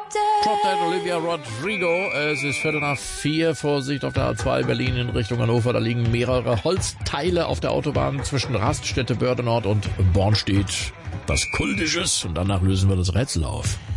Drop Dead, Olivia Rodrigo. Es ist 3:45. Vorsicht auf der A2 Berlin in Richtung Hannover. Da liegen mehrere Holzteile auf der Autobahn zwischen Raststätte Börde Nord und Bornstedt. Was Kultisches. Und danach lösen wir das Rätsel auf.